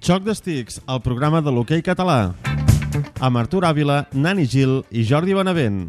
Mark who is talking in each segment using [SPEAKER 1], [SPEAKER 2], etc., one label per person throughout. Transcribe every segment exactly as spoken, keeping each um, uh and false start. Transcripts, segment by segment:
[SPEAKER 1] Xoc d'Estics, el programa de l'hoquei català. Amb Artur Àvila, Nani Gil i Jordi Benavent.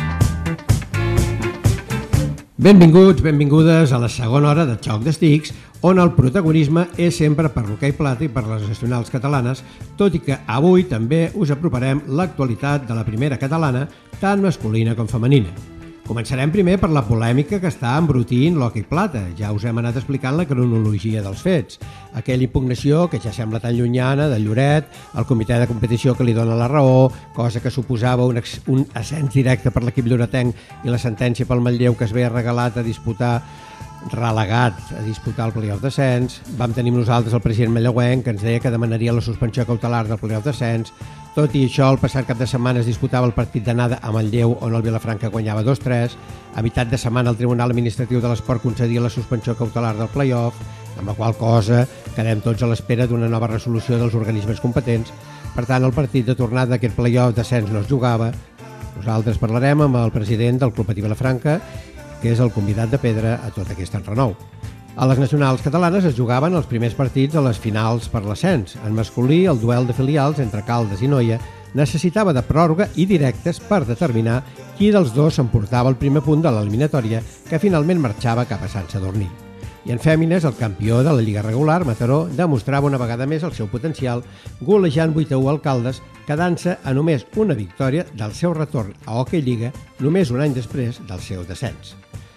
[SPEAKER 2] Benvinguts, benvingudes a la segona hora de Xoc d'Estics, on el protagonisme és sempre per l'hoquei plata i per les nacionals catalanes, tot i que avui també us aproparem l'actualitat de la primera catalana, tant masculina com femenina. Començarem primer per la polèmica que està embrutint l'hoquei plata. Ja us hem anat explicant la cronologia dels fets. Aquella impugnació que ja sembla tan llunyana de Lloret, el comitè de competició que li dona la raó, cosa que suposava un, un ascens directe per l'equip lloretenc i la sentència pel Manlleu que es veia regalat a disputar relegat a disputar el playoff d'ascens. Vam tenir nosaltres el president manlleuenc que ens deia que demanaria la suspensió cautelar del playoff d'ascens. Tot i això, el passat cap de setmana es disputava el partit d'anada a Manlleu, on el Vilafranca guanyava dos tres. A meitat de setmana el Tribunal Administratiu de l'Esport concedia la suspensió cautelar del playoff, amb la qual cosa quedem tots a l'espera d'una nova resolució dels organismes competents. Per tant, el partit de tornada d'aquest playoff d'ascens no es jugava. Nosaltres parlarem amb el president del Club Patí Vilafranca, que és el convidat de pedra a tot aquest enrenou. A les nacionals catalanes es jugaven els primers partits a les finals per l'ascens. En masculí, el duel de filials entre Caldes i Noia necessitava de pròrroga i directes per determinar qui dels dos s'emportava el primer punt de l'eliminatòria, que finalment marxava cap a Sant Sadurní. I en fèmines, el campió de la Lliga regular, Mataró, demostrava una vegada més el seu potencial, golejant vuit a u al Caldes, quedant-se a només una victòria del seu retorn a Hockey Lliga només un any després del seu descens.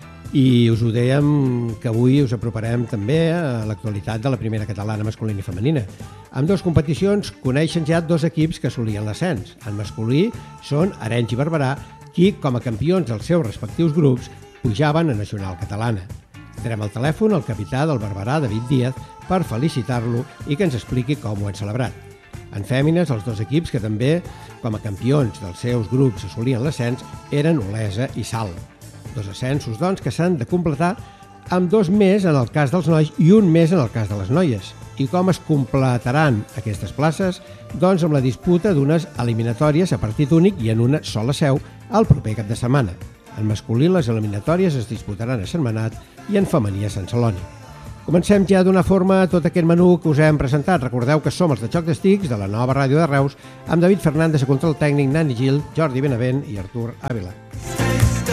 [SPEAKER 2] I us ho dèiem que avui us aproparem també a l'actualitat de la primera catalana masculina i femenina. En dues competicions coneixen ja dos equips que assolien l'ascens. En masculí són Arenys i Barberà, qui, com a campions dels seus respectius grups, pujaven a nacional catalana. Tindrem al telèfon el capità del Barberà, David Díaz, per felicitar-lo i que ens expliqui com ho han celebrat. En fèmines, els dos equips que també, com a campions dels seus grups, assolien l'ascens eren Olesa i Salt. Dos ascensos, doncs, que s'han de completar amb dos més en el cas dels nois i un més en el cas de les noies. I com es completaran aquestes places? Doncs amb la disputa d'unes eliminatòries a partit únic i en una sola seu el proper cap de setmana. En masculí, les eliminatòries es disputaran a Sentmenat i en femení a Sant Celoni. Comencem ja d'una forma tot aquest menú que us hem presentat. Recordeu que som els de Xoc d'Estics, de la nova ràdio de Reus, amb David Fernández a control tècnic, Nani Gil, Jordi Benavent i Artur Àvila.